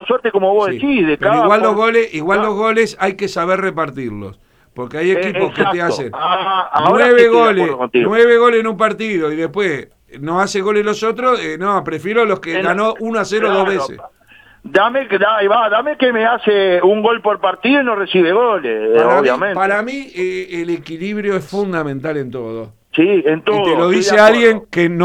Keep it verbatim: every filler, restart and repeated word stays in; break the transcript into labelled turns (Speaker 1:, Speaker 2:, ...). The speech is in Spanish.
Speaker 1: suerte como vos
Speaker 2: Sí,
Speaker 1: decís. De
Speaker 2: pero
Speaker 1: cada
Speaker 2: igual los
Speaker 1: por-
Speaker 2: goles, igual
Speaker 1: ¿no?
Speaker 2: los goles hay que saber repartirlos. Porque hay
Speaker 1: Eh,
Speaker 2: equipos que te
Speaker 1: exacto.
Speaker 2: hacen
Speaker 1: Ah, ahora sí
Speaker 2: nueve
Speaker 1: estoy de
Speaker 2: goles,
Speaker 1: acuerdo contigo.
Speaker 2: nueve goles en un partido y después no hace goles los otros. Eh, no, prefiero los que
Speaker 1: En la-
Speaker 2: ganó uno a cero dos
Speaker 1: claro.
Speaker 2: veces.
Speaker 1: Dame que da, ahí va, dame que me hace un gol por partido y no recibe goles, eh,
Speaker 2: Para mí,
Speaker 1: obviamente.
Speaker 2: para mí eh, el equilibrio es fundamental en todo.
Speaker 1: Sí, en
Speaker 2: Y te
Speaker 1: todo,
Speaker 2: lo
Speaker 1: estoy de
Speaker 2: dice
Speaker 1: acuerdo.
Speaker 2: alguien que no